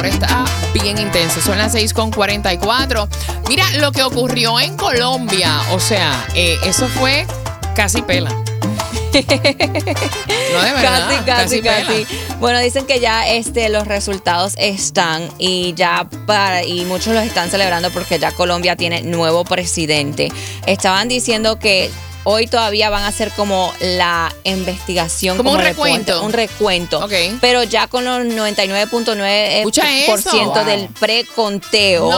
calor está bien intenso. Son las 6:44. Mira lo que ocurrió en Colombia. O sea, eso fue casi pela. No, de verdad. Casi. Bueno, dicen que ya los resultados están y muchos los están celebrando porque ya Colombia tiene nuevo presidente. Estaban diciendo que hoy todavía van a hacer como la investigación. Como un recuento. Un recuento. Okay. Pero ya con los 99.9% del preconteo.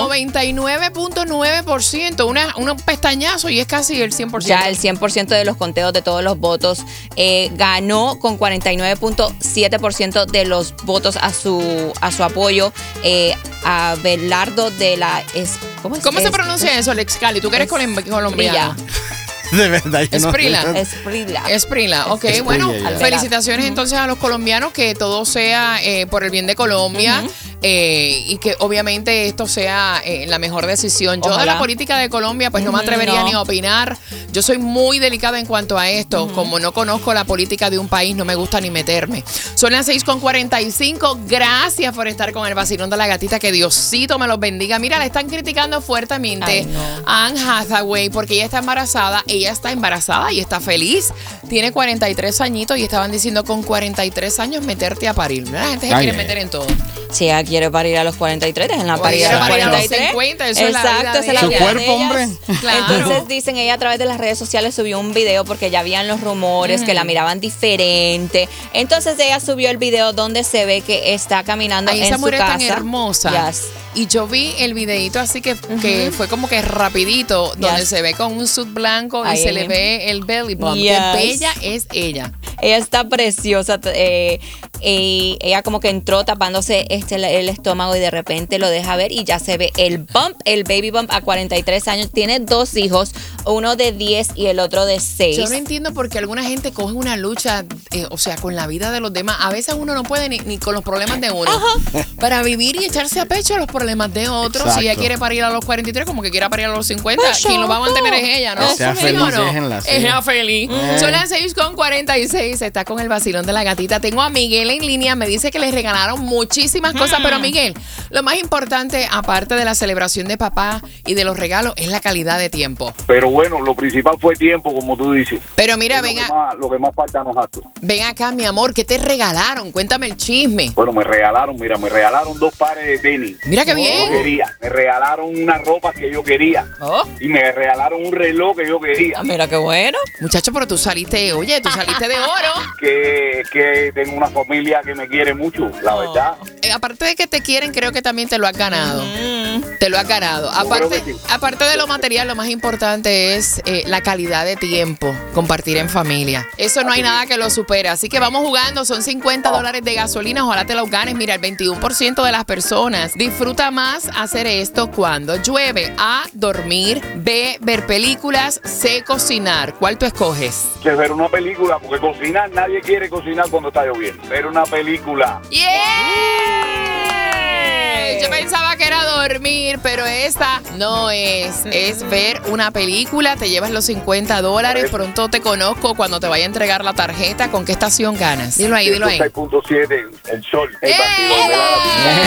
99.9%. Un pestañazo y es casi el 100%. Ya el 100% de los conteos de todos los votos ganó con 49.7% de los votos a su apoyo a Belardo de la... ¿Cómo se pronuncia eso, Alex Cali? ¿Tú que eres colombiano? De verdad, yo Esprila. Ok, Esprilla, bueno, ya. felicitaciones entonces a los colombianos, que todo sea por el bien de Colombia. Y que obviamente esto sea la mejor decisión. Yo de la política de Colombia pues no me atrevería ni a opinar. Yo soy muy delicada en cuanto a esto. Como no conozco la política de un país, no me gusta ni meterme. Son las 6:45. Gracias por estar con el vacilón de la gatita. Que Diosito me los bendiga. Mira, le están criticando fuertemente a Anne Hathaway porque ella está embarazada. Ella está embarazada y está feliz. Tiene 43 añitos y estaban diciendo con 43 años meterte a parir. La gente se quiere meter en todo. Si ella quiere parir a los 43, déjenla parir a los 43. 50, eso exacto, esa es la su vida cuerpo, de ellas. hombre. Claro. Entonces dicen, ella a través de las redes sociales subió un video porque ya habían los rumores que la miraban diferente. Entonces ella subió el video donde se ve que está caminando en su casa. Esa mujer tan hermosa. Yes. Y yo vi el videito así que fue como que rapidito, donde se ve con un suit blanco y se le ve el belly bump. Qué bella es ella. Ella está preciosa. Y ella como que entró tapándose el estómago y de repente lo deja ver y ya se ve el baby bump a 43 años. Tiene 2 hijos, uno de 10 y el otro de 6. Yo no entiendo por qué alguna gente coge una lucha, o sea, con la vida de los demás. A veces uno no puede ni con los problemas de uno. Para vivir y echarse a pecho los problemas de otros. Exacto. Si ella quiere parir a los 43, como que quiera parir a los 50, quien lo va a mantener es ella, ¿no? Sea ¿Sí feliz, o no? déjenla, sí. Ella feliz. Son las 6:46. Está con el vacilón de la gatita. Tengo a Miguel en línea. Me dice que le regalaron muchísimas cosas. Pero Miguel, lo más importante, aparte de la celebración de papá y de los regalos, es la calidad de tiempo. Pero bueno, lo principal fue tiempo, como tú dices. Pero mira, Lo que más falta nos actos. ven acá, mi amor, ¿qué te regalaron? Cuéntame el chisme. Bueno, me regalaron 2 pares de tenis. Mira qué Yo bien. quería. Me regalaron una ropa que yo quería. Y me regalaron un reloj que yo quería. Mira qué bueno. Muchacho, pero tú saliste de oro. Que tengo una familia que me quiere mucho, la verdad. Aparte de que te quieren, creo que también te lo has ganado. Te lo has ganado. creo que sí. Aparte de lo material, lo más importante es la calidad de tiempo, compartir en familia. Eso no hay nada que lo supere. Así que vamos jugando. Son $50 de gasolina. Ojalá te lo ganes. Mira, el 21% de las personas disfruta más hacer esto cuando llueve. A, dormir. B, ver películas. C, cocinar. ¿Cuál tú escoges? Que ver una película, porque cocinar, nadie quiere cocinar cuando está lloviendo. Ver una película. Yo pensaba que era dormir, pero esta no es. Es ver una película, te llevas los $50. Pronto te conozco cuando te vaya a entregar la tarjeta. ¿Con qué estación ganas? Dilo ahí. 6.7, el sol. El vacilón de la gatita.